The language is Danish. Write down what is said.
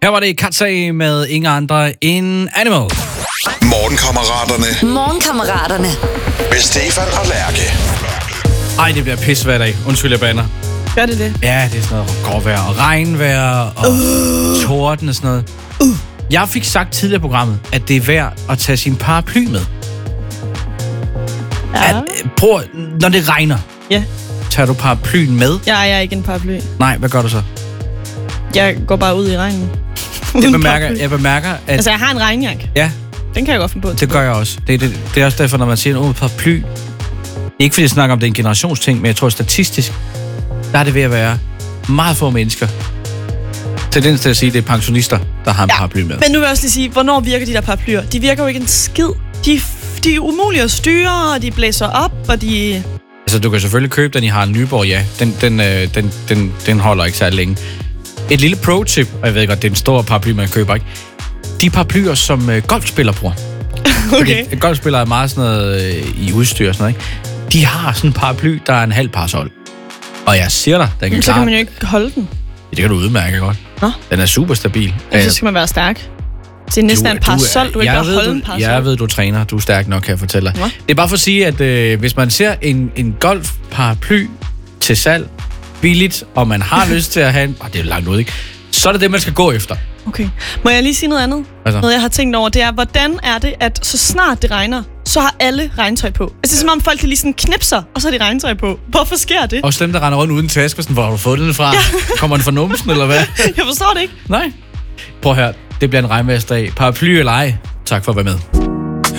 Her var det Katsag med ingen andre end Animal. Morgenkammeraterne. Med Stefan og Lærke. Ej, det bliver pis hver dag. Undskyld, jeg bander. Gør det? Ja, det er sådan noget gråvejr og regnvejr og torden og sådan noget. Jeg fik sagt tidligere i programmet, at det er værd at tage sin paraply med. Ja. Prøv, når det regner, Ja. tager du paraplyen med? Jeg er ikke en paraply. Nej, hvad gør du så? Jeg går bare ud i regnen. Jeg bemærker, at... Altså, jeg har en regnjakke. Ja, Den kan jeg godt finde på. det gør jeg også. Det er også derfor, når man siger en paraply... Ikke fordi jeg snakker om, det er en generationsting, men jeg tror statistisk, der er det ved at være meget få mennesker. Tendens til at sige, at det er pensionister, der har en paraply med. Men nu vil jeg også lige sige, hvornår virker de der paraplyer? De virker jo ikke en skid. De er umulige at styre, og de blæser op, og de... Altså, du kan selvfølgelig købe den i Harald Nyborg, ja. Den holder ikke særlig længe. Et lille pro-tip, og jeg ved godt, det er en stor paraply, man køber, ikke? De paraplyer, som golfspillere bruger. Okay. Fordi golfspillere er meget sådan noget i udstyr og sådan noget, ikke? De har sådan en paraply, der er en halv parasol. Og jeg siger dig, den kan Så klare... kan man jo ikke holde den. Det kan du udmærke godt. Nå. Den er super stabil. Så skal man være stærk. Det er næsten en parasol, du ikke kan holde en parasol. Jeg ved, du træner. Du er stærk nok, kan jeg fortælle dig. Nå. Det er bare for at sige, at hvis man ser en golfparaply til salg, billigt, og man har lyst til at have en... det er langt ud, ikke? Så er det det, man skal gå efter. Okay. Må jeg lige sige noget andet? Altså? Noget, jeg har tænkt over, det er, hvordan er det, at så snart det regner, så har alle regntøj på? Altså, det er som om folk lige sådan knipser, og så har de regntøj på. Hvorfor sker det? Også dem, der render rundt uden taske, sådan, hvor har du fået den fra? Ja. Kommer den fra numsen, eller hvad? Jeg forstår det ikke. Nej. Prøv at høre, det bliver en regnværsdag. Paraply eller ej. Tak for at være med.